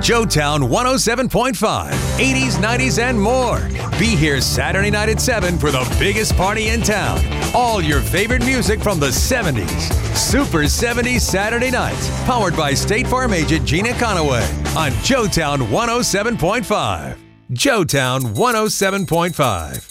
Joetown 107.5, 80s, 90s, and more. Be here Saturday night at 7 for the biggest party in town. All your favorite music from the 70s. Super 70s Saturday nights. Powered by State Farm agent Gina Conaway on Joetown 107.5. Joetown 107.5.